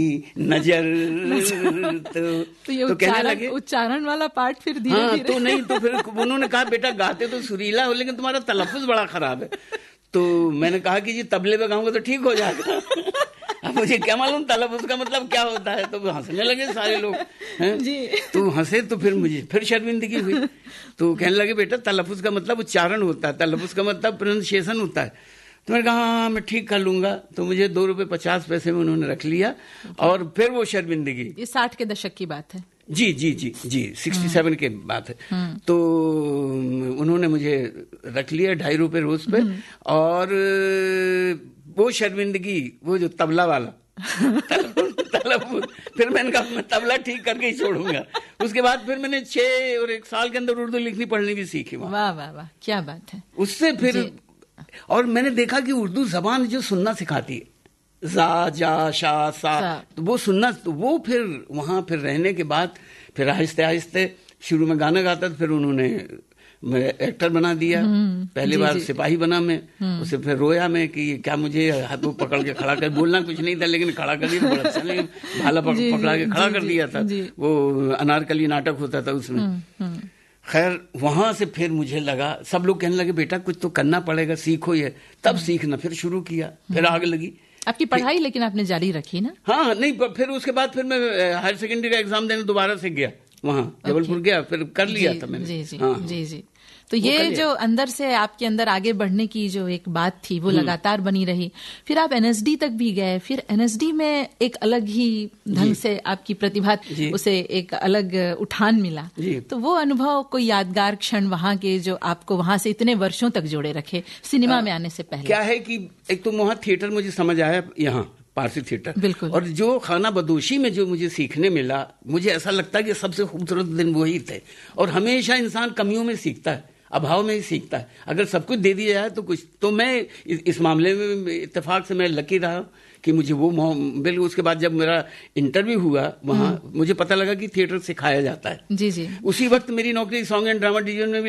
नजर तो ये उच्चारण वाला पार्ट फिर धीरे धीरे तो नहीं, तो फिर उन्होंने कहा बेटा गाते तो सुरीला हो लेकिन तुम्हारा तलफ्फुज बड़ा खराब है। तो मैंने कहा कि जी तबले पे गाऊंगा तो ठीक हो जाएगा। अब मुझे क्या मालूम तलफ्फुज का मतलब क्या होता है। तो हंसने लगे सारे लोग हैं। तो हंसे तो फिर मुझे फिर शर्मिंदगी हुई। तो कहने लगे बेटा तलफ्फुज का मतलब उच्चारण होता है, तलफ्फुज का मतलब प्रोनाउंसिएशन होता है। तो मैंने कहा हाँ मैं ठीक कर लूंगा। तो मुझे 2 रुपए 50 पैसे में उन्होंने रख लिया। और फिर वो शर्मिंदगी, ये 60 के दशक की बात है। जी जी जी जी 67 के बात है। तो उन्होंने मुझे रख लिया 2.5 रुपए रोज पे। और वो शर्मिंदगी, वो जो तबला वाला फिर मैंने कहा मैं तबला ठीक करके ही छोड़ूंगा। उसके बाद फिर मैंने 6 और 1 साल के अंदर उर्दू लिखनी पढ़नी भी सीखी। वाह वाह वाह, क्या बात है। उससे फिर और मैंने देखा कि उर्दू जबान जो सुनना सिखाती है, जा जा शा सा, तो वो सुनना, तो वो फिर वहां फिर रहने के बाद फिर आहिस्ते आहिस्ते शुरू में गाना गाता था, फिर उन्होंने एक्टर बना दिया। पहली बार सिपाही बना मैं, उसे फिर रोया मैं कि क्या मुझे हाथों पकड़ के खड़ा कर, बोलना कुछ नहीं था लेकिन खड़ा कर दिया, बड़ा अच्छा लगा, भाला पकड़ा के खड़ा कर दिया था। वो अनारकली नाटक होता था उसमें। खैर वहां से फिर मुझे लगा, सब लोग कहने लगे बेटा कुछ तो करना पड़ेगा, सीखो ये, तब सीखना फिर शुरू किया, फिर आग लगी। आपकी पढ़ाई लेकिन आपने जारी रखी ना? हाँ नहीं, फिर उसके बाद फिर मैं हायर सेकेंडरी का एग्जाम देने दोबारा से गया, वहां जबलपुर गया, फिर कर लिया था मैंने। जी जी जी जी। तो ये जो अंदर से आपके अंदर आगे बढ़ने की जो एक बात थी वो लगातार बनी रही। फिर आप एनएसडी तक भी गए, फिर एनएसडी में एक अलग ही ढंग से आपकी प्रतिभा, उसे एक अलग उठान मिला। तो वो अनुभव, कोई यादगार क्षण वहां के जो आपको वहां से इतने वर्षों तक जोड़े रखे सिनेमा में आने से पहले? क्या है कि एक तो वहां थिएटर मुझे समझ आया, यहाँ पारसी थिएटर, बिल्कुल। और जो खाना बदोशी में जो मुझे सीखने मिला, मुझे ऐसा लगता है कि सबसे खूबसूरत दिन वही थे। और हमेशा इंसान कमियों में सीखता है, अभाव में ही सीखता है। अगर सब कुछ दे दिया जाए तो कुछ, तो मैं इस मामले में इत्तेफाक से मैं लकी रहा कि मुझे वो बिल्कुल। उसके बाद जब मेरा इंटरव्यू हुआ वहां, मुझे पता लगा कि थिएटर सिखाया जाता है। जी जी। उसी वक्त मेरी नौकरी सॉन्ग एंड ड्रामा डिवीजन में भी